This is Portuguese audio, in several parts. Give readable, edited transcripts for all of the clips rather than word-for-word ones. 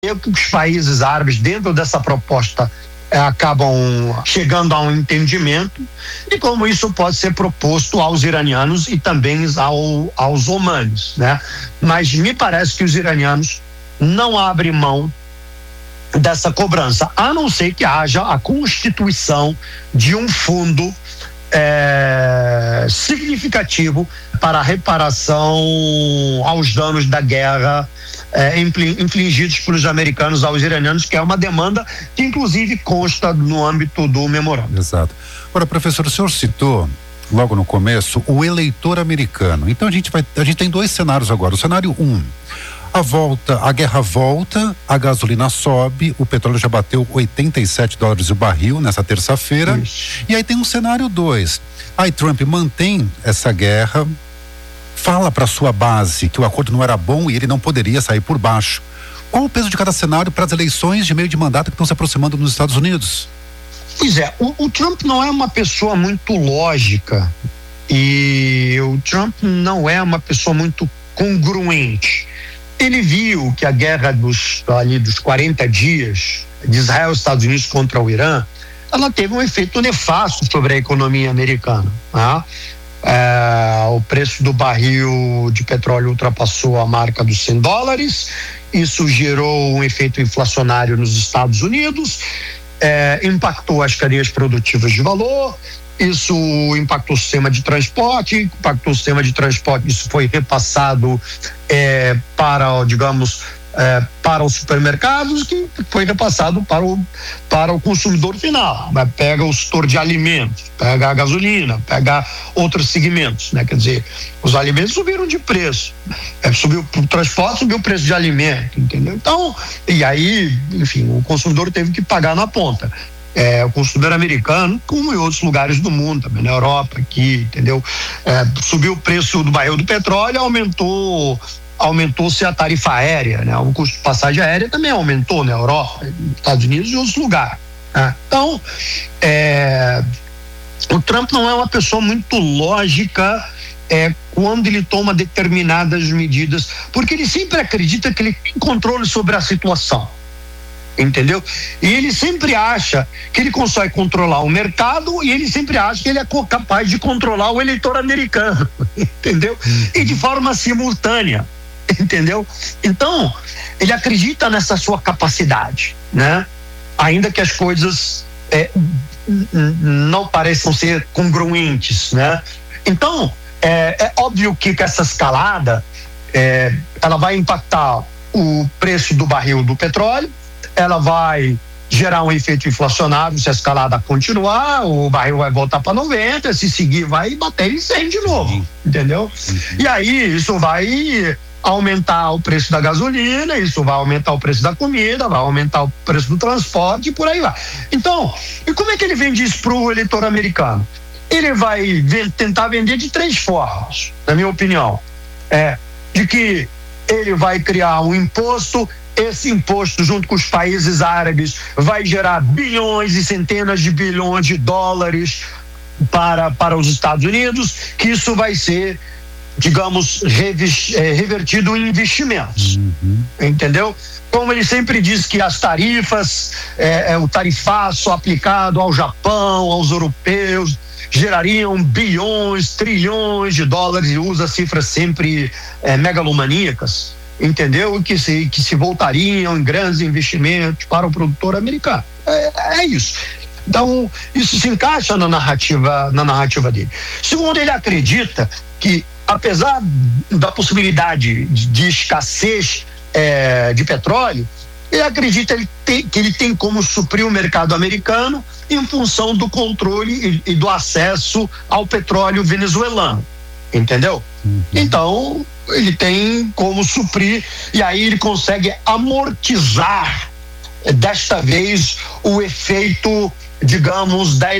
que os países árabes, dentro dessa proposta, acabam chegando a um entendimento, e como isso pode ser proposto aos iranianos e também aos omanos, né? Mas me parece que os iranianos não abrem mão dessa cobrança, a não ser que haja a constituição de um fundo significativo para a reparação aos danos da guerra infligidos pelos americanos aos iranianos, que é uma demanda que inclusive consta no âmbito do memorando. Exato. Agora, professor, o senhor citou logo no começo o eleitor americano. Então a gente tem dois cenários agora. O cenário 1, a guerra volta, a gasolina sobe, o petróleo já bateu $87 o barril nessa terça-feira. E aí tem um cenário 2. Aí Trump mantém essa guerra, fala para sua base que o acordo não era bom e ele não poderia sair por baixo. Qual o peso de cada cenário para as eleições de meio de mandato que estão se aproximando nos Estados Unidos? Pois é, o Trump não é uma pessoa muito lógica, e o Trump não é uma pessoa muito congruente. Ele viu que a guerra dos 40 dias de Israel e Estados Unidos contra o Irã, ela teve um efeito nefasto sobre a economia americana, tá? O preço do barril de petróleo ultrapassou a marca dos $100. Isso gerou um efeito inflacionário nos Estados Unidos, impactou as cadeias produtivas de valor, isso impactou o sistema de transporte, isso foi repassado para, digamos, para os supermercados, que foi repassado para o consumidor final. Pega o setor de alimentos, pega a gasolina, pega outros segmentos, né? Quer dizer, os alimentos subiram de preço, subiu o transporte, subiu o preço de alimento, entendeu? Então, e aí, enfim, o consumidor teve que pagar na ponta. O consumidor americano, como em outros lugares do mundo, também na Europa, aqui, entendeu? Subiu o preço do barril do petróleo, aumentou-se a tarifa aérea, né? O custo de passagem aérea também aumentou na Europa, nos Estados Unidos e outros lugares, né? Então, o Trump não é uma pessoa muito lógica quando ele toma determinadas medidas, porque ele sempre acredita que ele tem controle sobre a situação, entendeu? E ele sempre acha que ele consegue controlar o mercado, e ele sempre acha que ele é capaz de controlar o eleitor americano, entendeu? E de forma simultânea, entendeu? Então, ele acredita nessa sua capacidade, né? Ainda que as coisas não pareçam ser congruentes, né? Então, é óbvio que essa escalada ela vai impactar o preço do barril do petróleo, ela vai gerar um efeito inflacionário. Se a escalada continuar, o barril vai voltar para 90, se seguir vai bater em 100 de novo, entendeu? E aí isso vai aumentar o preço da gasolina, isso vai aumentar o preço da comida, vai aumentar o preço do transporte e por aí vai. Então, e como é que ele vende isso para o eleitor americano? Ele vai tentar vender de 3 formas, na minha opinião. De que ele vai criar um imposto. Esse imposto, junto com os países árabes, vai gerar bilhões e centenas de bilhões de dólares para os Estados Unidos, que isso vai ser, digamos, revertido em investimentos. Entendeu? Como ele sempre diz que as tarifas, o tarifaço aplicado ao Japão, aos europeus, gerariam bilhões, trilhões de dólares, e usa cifras sempre megalomaníacas, entendeu? E que se voltariam em grandes investimentos para o produtor americano. É isso. Então, isso se encaixa na narrativa dele. Segundo, ele acredita que, apesar da possibilidade de escassez de petróleo, ele acredita que ele tem como suprir o mercado americano em função do controle e do acesso ao petróleo venezuelano, entendeu? Então, ele tem como suprir, e aí ele consegue amortizar desta vez o efeito, digamos, da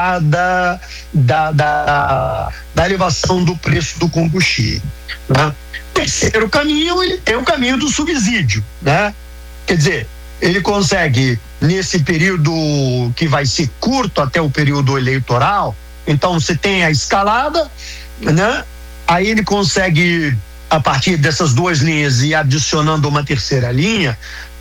elevação do preço do combustível, né? Terceiro caminho, ele tem o caminho do subsídio, né? Quer dizer, ele consegue, nesse período que vai ser curto até o período eleitoral, então você tem a escalada, né? Aí ele consegue, a partir dessas 2 linhas e adicionando uma terceira linha,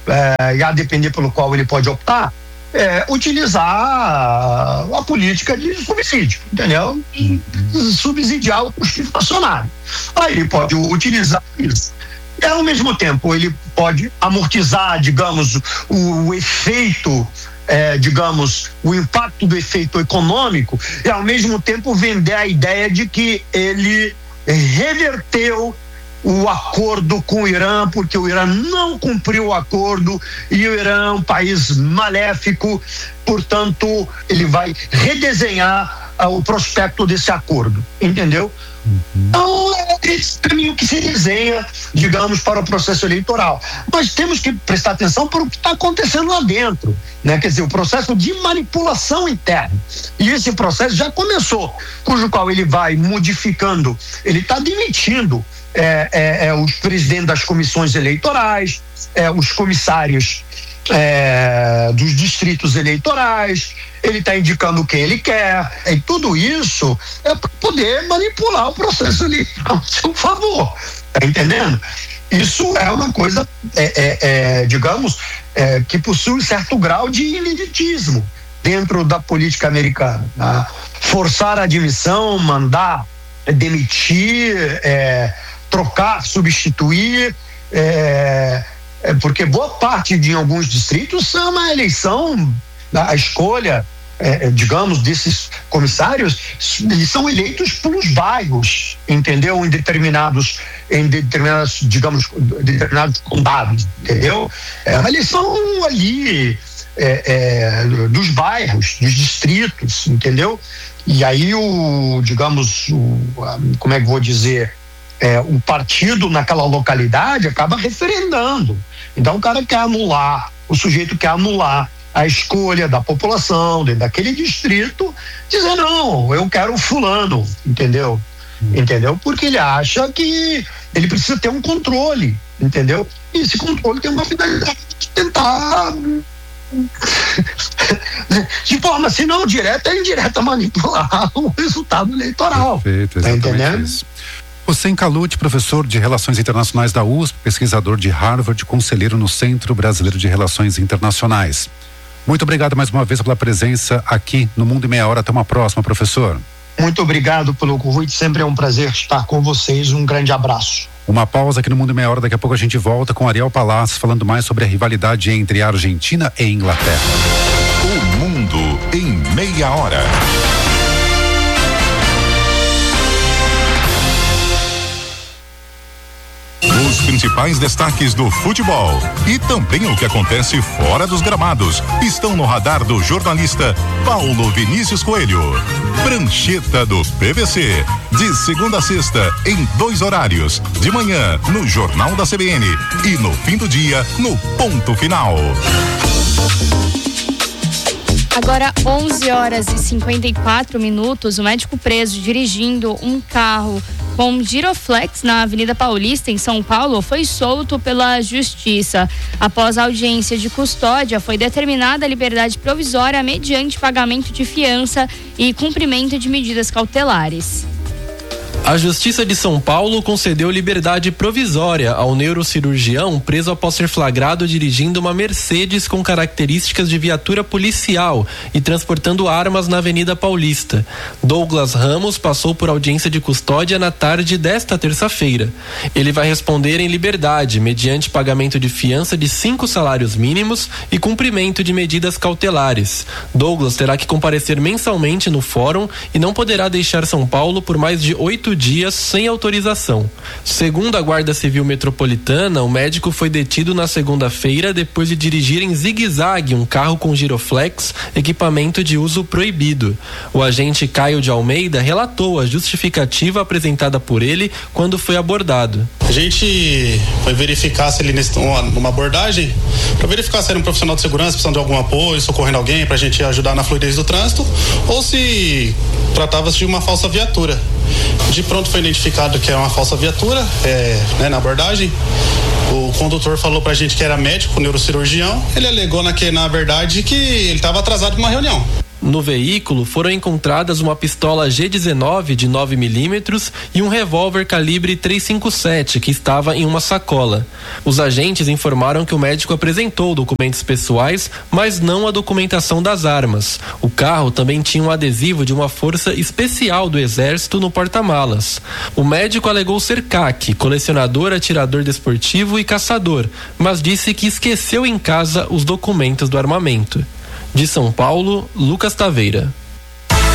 e a depender pelo qual ele pode optar, utilizar a política de subsídio, entendeu? Subsidiar o custo inflacionário. Aí ele pode utilizar isso. E ao mesmo tempo ele pode amortizar, digamos, o efeito, digamos, o impacto do efeito econômico, e ao mesmo tempo vender a ideia de que ele reverteu o acordo com o Irã, porque o Irã não cumpriu o acordo e o Irã é um país maléfico, portanto ele vai redesenhar o prospecto desse acordo, entendeu? Então é esse caminho que se desenha, digamos, para o processo eleitoral. Mas temos que prestar atenção para o que está acontecendo lá dentro, né? Quer dizer, o processo de manipulação interna. E esse processo já começou, cujo qual ele vai modificando, ele está demitindo os presidentes das comissões eleitorais, os comissários dos distritos eleitorais, ele está indicando quem ele quer, e tudo isso é para poder manipular o processo eleitoral a seu favor, tá entendendo? Isso é uma coisa, digamos, que possui um certo grau de ineditismo dentro da política americana, tá? Forçar a admissão, mandar demitir, trocar, substituir, porque boa parte de alguns distritos é uma eleição, a escolha, digamos, desses comissários, eles são eleitos pelos bairros, entendeu? Em determinados, digamos, determinados condados, entendeu? É uma eleição ali dos bairros, dos distritos, entendeu? E aí como é que vou dizer? O partido naquela localidade acaba referendando. Então o cara quer anular, o sujeito quer anular a escolha da população dentro daquele distrito, dizer não, eu quero o fulano, entendeu? Porque ele acha que ele precisa ter um controle, entendeu? E esse controle tem uma finalidade de tentar de forma, se não direta, indireta, manipular o resultado eleitoral. Perfeito, exatamente, tá entendendo? Isso. Hussein Kalut, professor de Relações Internacionais da USP, pesquisador de Harvard, conselheiro no Centro Brasileiro de Relações Internacionais. Muito obrigado mais uma vez pela presença aqui no Mundo em Meia Hora. Até uma próxima, professor. Muito obrigado pelo convite, sempre é um prazer estar com vocês. Um grande abraço. Uma pausa aqui no Mundo em Meia Hora, daqui a pouco a gente volta com Ariel Palacios falando mais sobre a rivalidade entre a Argentina e a Inglaterra. O Mundo em Meia Hora. Os principais destaques do futebol e também o que acontece fora dos gramados estão no radar do jornalista Paulo Vinícius Coelho. Prancheta do PVC, de segunda a sexta, em 2 horários, de manhã no Jornal da CBN e no fim do dia no Ponto Final. Agora 11h54, o médico preso dirigindo um carro com giroflex na Avenida Paulista, em São Paulo, foi solto pela Justiça. Após a audiência de custódia, foi determinada a liberdade provisória mediante pagamento de fiança e cumprimento de medidas cautelares. A Justiça de São Paulo concedeu liberdade provisória ao neurocirurgião preso após ser flagrado dirigindo uma Mercedes com características de viatura policial e transportando armas na Avenida Paulista. Douglas Ramos passou por audiência de custódia na tarde desta terça-feira. Ele vai responder em liberdade, mediante pagamento de fiança de 5 salários mínimos e cumprimento de medidas cautelares. Douglas terá que comparecer mensalmente no fórum e não poderá deixar São Paulo por mais de 8 dias sem autorização. Segundo a Guarda Civil Metropolitana, o médico foi detido na segunda-feira depois de dirigir em zigue-zague um carro com giroflex, equipamento de uso proibido. O agente Caio de Almeida relatou a justificativa apresentada por ele quando foi abordado. A gente foi verificar se ele, numa abordagem, para verificar se era um profissional de segurança precisando de algum apoio, socorrendo alguém para a gente ajudar na fluidez do trânsito, ou se tratava-se de uma falsa viatura. De pronto foi identificado que é uma falsa viatura, na abordagem. O condutor falou pra gente que era médico, neurocirurgião. Ele alegou na verdade que ele estava atrasado para uma reunião. No veículo foram encontradas uma pistola G19 de 9mm e um revólver calibre .357 que estava em uma sacola. Os agentes informaram que o médico apresentou documentos pessoais, mas não a documentação das armas. O carro também tinha um adesivo de uma força especial do Exército no porta-malas. O médico alegou ser CAC, colecionador, atirador desportivo e caçador, mas disse que esqueceu em casa os documentos do armamento. De São Paulo, Lucas Taveira.